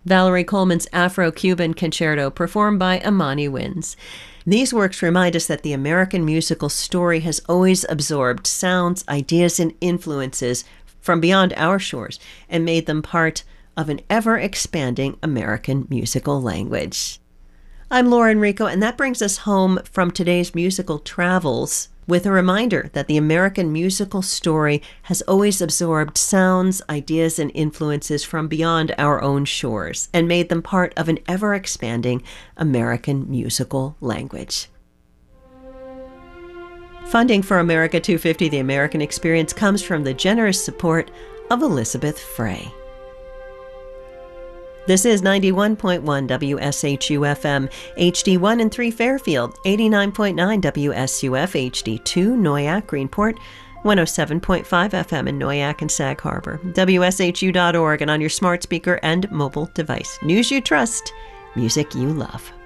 Valerie Coleman's Afro-Cuban Concerto, performed by Amani Winds. These works remind us that the American musical story has always absorbed sounds, ideas, and influences from beyond our shores and made them part of an ever-expanding American musical language. I'm Laura Enrico, and that brings us home from today's musical travels with a reminder that the American musical story has always absorbed sounds, ideas, and influences from beyond our own shores and made them part of an ever-expanding American musical language. Funding for America 250, The American Experience, comes from the generous support of Elizabeth Frey. This is 91.1 WSHU-FM, HD1 and 3 Fairfield, 89.9 WSUF, HD2 Noyak, Greenport, 107.5 FM in Noyak and Sag Harbor, WSHU.org, and on your smart speaker and mobile device. News you trust, music you love.